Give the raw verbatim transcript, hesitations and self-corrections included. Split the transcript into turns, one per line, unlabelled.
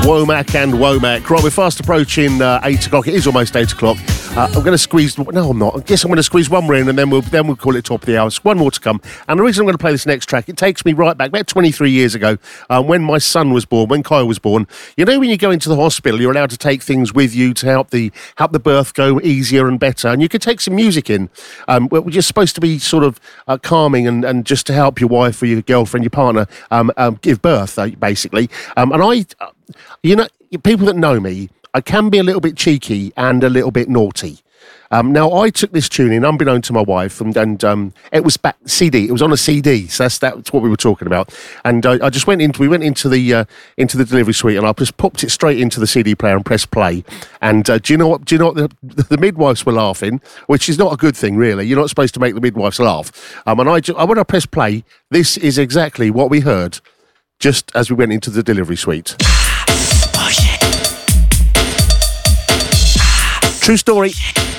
Womack and Womack. Right, we're fast approaching uh, eight o'clock. It is almost eight o'clock. Uh, I'm going to squeeze... No, I'm not. I guess I'm going to squeeze one more in and then we'll then we'll call it top of the hour. So one more to come. And the reason I'm going to play this next track, it takes me right back, about twenty-three years ago, um, when my son was born, when Kyle was born. You know, when you go into the hospital, you're allowed to take things with you to help the help the birth go easier and better. And you could take some music in, um, which is supposed to be sort of uh, calming and, and just to help your wife or your girlfriend, your partner, um, um, give birth, uh, basically. Um, and I, uh, you know, people that know me, I can be a little bit cheeky and a little bit naughty. Um, now, I took this tune in, unbeknown to my wife, and, and um, it was back C D. It was on a C D, so that's, that's what we were talking about. And I, I just went into, we went into the uh, into the delivery suite, and I just popped it straight into the C D player and pressed play. And uh, do you know what? Do you know what? The, the midwives were laughing, which is not a good thing, really. You're not supposed to make the midwives laugh. Um, and I, just, when I pressed play, this is exactly what we heard just as we went into the delivery suite. True story.